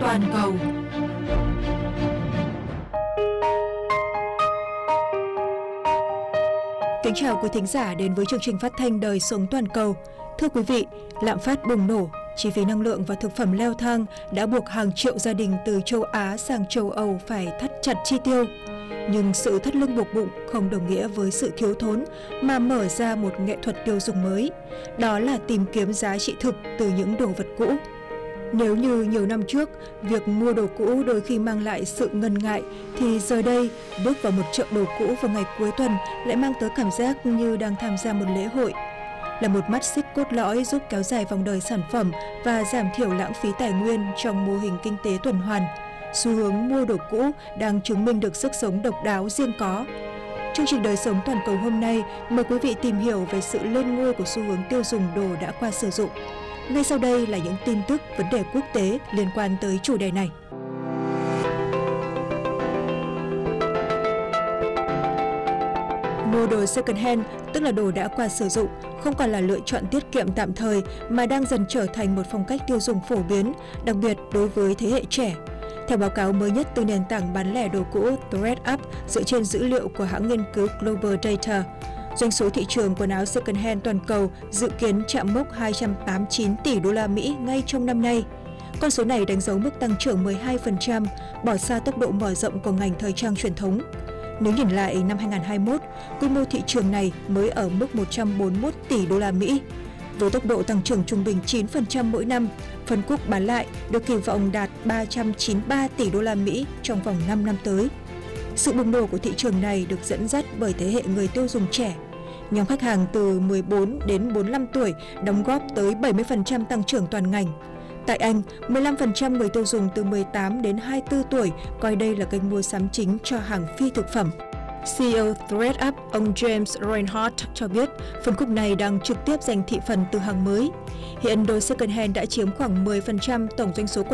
toàn cầu. Kính chào quý thính giả đến với chương trình phát thanh Đời sống toàn cầu. Thưa quý vị, lạm phát bùng nổ, chi phí năng lượng và thực phẩm leo thang đã buộc hàng triệu gia đình từ châu Á sang châu Âu phải thắt chặt chi tiêu. Nhưng sự thắt lưng buộc bụng không đồng nghĩa với sự thiếu thốn mà mở ra một nghệ thuật tiêu dùng mới. Đó là tìm kiếm giá trị thực từ những đồ vật cũ. Nếu như nhiều năm trước, việc mua đồ cũ đôi khi mang lại sự ngần ngại, thì giờ đây, bước vào một chợ đồ cũ vào ngày cuối tuần lại mang tới cảm giác như đang tham gia một lễ hội. Là một mắt xích cốt lõi giúp kéo dài vòng đời sản phẩm và giảm thiểu lãng phí tài nguyên trong mô hình kinh tế tuần hoàn, xu hướng mua đồ cũ đang chứng minh được sức sống độc đáo riêng có. Chương trình Đời sống toàn cầu hôm nay mời quý vị tìm hiểu về sự lên ngôi của xu hướng tiêu dùng đồ đã qua sử dụng. Ngay sau đây là những tin tức vấn đề quốc tế liên quan tới chủ đề này. Mua đồ second hand, tức là đồ đã qua sử dụng, không còn là lựa chọn tiết kiệm tạm thời mà đang dần trở thành một phong cách tiêu dùng phổ biến, đặc biệt đối với thế hệ trẻ. Theo báo cáo mới nhất từ nền tảng bán lẻ đồ cũ ThredUp dựa trên dữ liệu của hãng nghiên cứu Global Data, doanh số thị trường quần áo second hand toàn cầu dự kiến chạm mốc 289 tỷ đô la Mỹ ngay trong năm nay. Con số này đánh dấu mức tăng trưởng 12%, bỏ xa tốc độ mở rộng của ngành thời trang truyền thống. Nếu nhìn lại năm 2021, quy mô thị trường này mới ở mức 141 tỷ đô la Mỹ. Với tốc độ tăng trưởng trung bình 9% mỗi năm, phân khúc bán lại được kỳ vọng đạt 393 tỷ đô la Mỹ trong vòng 5 năm tới. Sự bùng nổ của thị trường này được dẫn dắt bởi thế hệ người tiêu dùng trẻ. Nhóm khách hàng từ 14 đến 45 tuổi đóng góp tới 70% tăng trưởng toàn ngành. Tại Anh, 15% người tiêu dùng từ 18 đến 24 tuổi coi đây là kênh mua sắm chính cho hàng phi thực phẩm. CEO ThredUp, ông James Reinhardt cho biết phân khúc này đang trực tiếp giành thị phần từ hàng mới. Hiện đồ second hand đã chiếm khoảng 10% tổng doanh số quần